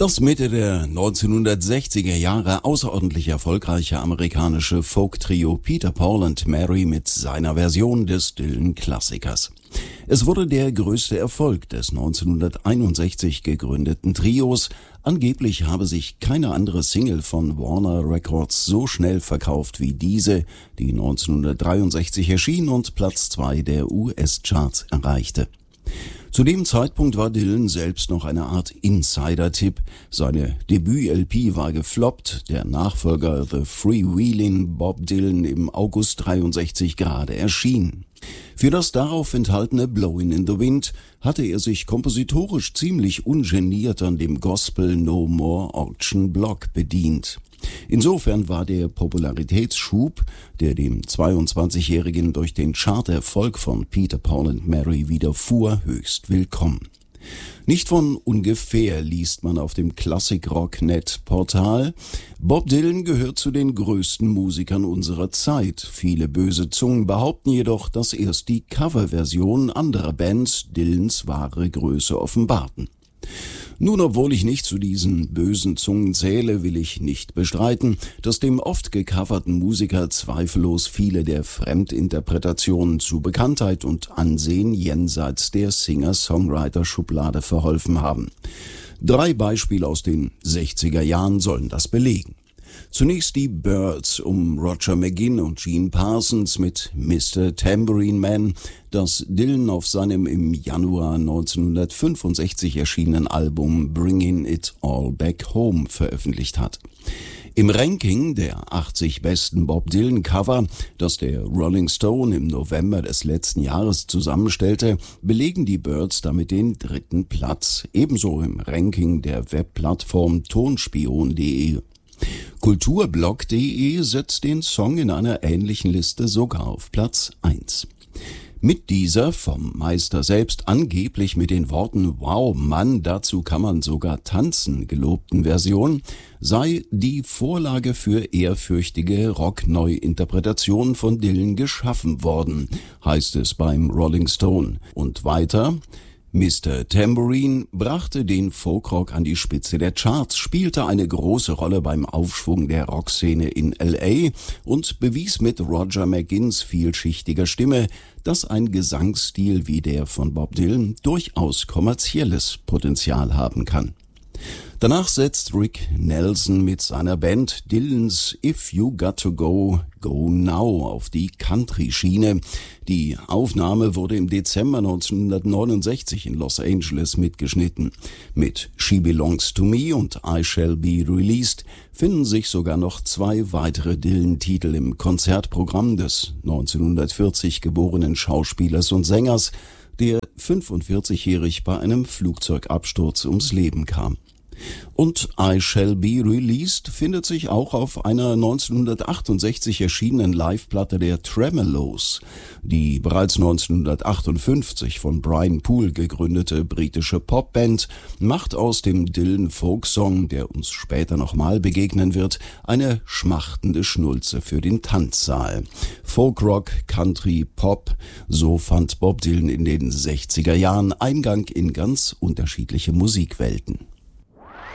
Das Mitte der 1960er Jahre außerordentlich erfolgreiche amerikanische Folk-Trio Peter, Paul and Mary mit seiner Version des Dylan-Klassikers. Es wurde der größte Erfolg des 1961 gegründeten Trios. Angeblich habe sich keine andere Single von Warner Records so schnell verkauft wie diese, die 1963 erschien und Platz 2 der US-Charts erreichte. Zu dem Zeitpunkt war Dylan selbst noch eine Art Insider-Tipp. Seine Debüt-LP war gefloppt, der Nachfolger The Freewheelin' Bob Dylan im August 63 gerade erschien. Für das darauf enthaltene Blowin' in the Wind hatte er sich kompositorisch ziemlich ungeniert an dem Gospel No More Auction Block bedient. Insofern war der Popularitätsschub, der dem 22-Jährigen durch den Charterfolg von Peter, Paul and Mary widerfuhr, höchst willkommen. Nicht von ungefähr liest man auf dem Classic-Rock-Net-Portal: Bob Dylan gehört zu den größten Musikern unserer Zeit. Viele böse Zungen behaupten jedoch, dass erst die Coverversion anderer Bands Dylans wahre Größe offenbarten. Nun, obwohl ich nicht zu diesen bösen Zungen zähle, will ich nicht bestreiten, dass dem oft gecoverten Musiker zweifellos viele der Fremdinterpretationen zu Bekanntheit und Ansehen jenseits der Singer-Songwriter-Schublade verholfen haben. 3 Beispiele aus den 60er Jahren sollen das belegen. Zunächst die Byrds um Roger McGuinn und Gene Parsons mit Mr. Tambourine Man, das Dylan auf seinem im Januar 1965 erschienenen Album Bringin' It All Back Home veröffentlicht hat. Im Ranking der 80 besten Bob Dylan Cover, das der Rolling Stone im November des letzten Jahres zusammenstellte, belegen die Byrds damit den 3. Platz, ebenso im Ranking der Webplattform tonspion.de. Kulturblog.de setzt den Song in einer ähnlichen Liste sogar auf Platz 1. Mit dieser vom Meister selbst angeblich mit den Worten »Wow, Mann, dazu kann man sogar tanzen« gelobten Version sei die Vorlage für ehrfürchtige Rock-Neuinterpretationen von Dylan geschaffen worden, heißt es beim Rolling Stone. Und weiter: Mr. Tambourine brachte den Folkrock an die Spitze der Charts, spielte eine große Rolle beim Aufschwung der Rockszene in L.A. und bewies mit Roger McGuinns vielschichtiger Stimme, dass ein Gesangsstil wie der von Bob Dylan durchaus kommerzielles Potenzial haben kann. Danach setzt Rick Nelson mit seiner Band Dylans If You Got to Go, Go Now auf die Country-Schiene. Die Aufnahme wurde im Dezember 1969 in Los Angeles mitgeschnitten. Mit She Belongs to Me und I Shall Be Released finden sich sogar noch 2 weitere Dylan-Titel im Konzertprogramm des 1940 geborenen Schauspielers und Sängers, der 45-jährig bei einem Flugzeugabsturz ums Leben kam. Und I Shall Be Released findet sich auch auf einer 1968 erschienenen Liveplatte der Tremeloes. Die bereits 1958 von Brian Poole gegründete britische Popband macht aus dem Dylan-Folksong, der uns später nochmal begegnen wird, eine schmachtende Schnulze für den Tanzsaal. Folkrock, Country, Pop, so fand Bob Dylan in den 60er Jahren Eingang in ganz unterschiedliche Musikwelten.